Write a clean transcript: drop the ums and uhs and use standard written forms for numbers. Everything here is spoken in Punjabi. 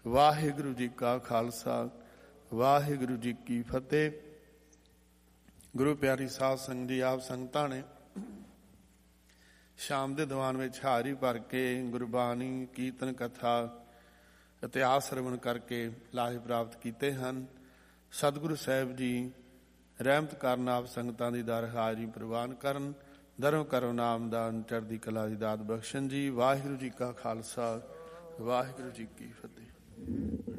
ਵਾਹਿਗੁਰੂ ਜੀ ਕਾ ਖਾਲਸਾ, ਵਾਹਿਗੁਰੂ ਜੀ ਕੀ ਫਤਿਹ। ਗੁਰੂ ਪਿਆਰੀ ਸਾਧ ਸੰਗਤ ਜੀ, ਆਪ ਸੰਗਤਾਂ ਨੇ ਸ਼ਾਮ ਦੇ ਦੀਵਾਨ ਵਿੱਚ ਹਾਜ਼ਰੀ ਭਰ ਕੇ ਗੁਰਬਾਣੀ, ਕੀਰਤਨ, ਕਥਾ, ਇਤਿਹਾਸ ਸਰਵਣ ਕਰਕੇ ਲਾਹੇ ਪ੍ਰਾਪਤ ਕੀਤੇ ਹਨ। ਸਤਿਗੁਰੂ ਸਾਹਿਬ ਜੀ ਰਹਿਮਤ ਕਰਨ, ਆਪ ਸੰਗਤਾਂ ਦੀ ਦਰ ਹਾਜ਼ਰੀ ਪ੍ਰਵਾਨ ਕਰਨ, ਦਰੋਂ ਕਰੋ ਨਾਮਦਾਨ, ਚੜ੍ਹਦੀ ਕਲਾ ਦੀ ਦਾਤ ਬਖਸ਼ਣ ਜੀ। ਵਾਹਿਗੁਰੂ ਜੀ ਕਾ ਖਾਲਸਾ, ਵਾਹਿਗੁਰੂ ਜੀ ਕੀ ਫਤਿਹ।